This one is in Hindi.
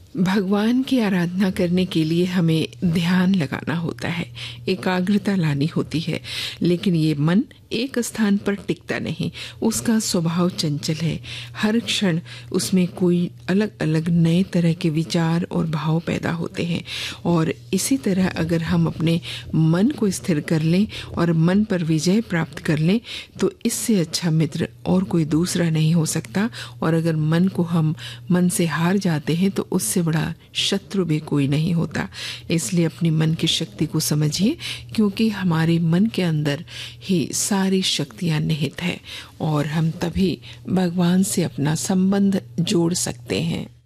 भगवान की आराधना करने के लिए हमें ध्यान लगाना होता है, एकाग्रता लानी होती है, लेकिन ये मन एक स्थान पर टिकता नहीं। उसका स्वभाव चंचल है। हर क्षण उसमें कोई अलग अलग नए तरह के विचार और भाव पैदा होते हैं। और इसी तरह अगर हम अपने मन को स्थिर कर लें और मन पर विजय प्राप्त कर लें तो इससे अच्छा मित्र और कोई दूसरा नहीं हो सकता। और अगर मन को हम मन से हार जाते हैं तो उससे बड़ा शत्रु भी कोई नहीं होता। इसलिए अपनी मन की शक्ति को समझिए, क्योंकि हमारे मन के अंदर ही सारी शक्तियां निहित है और हम तभी भगवान से अपना संबंध जोड़ सकते हैं।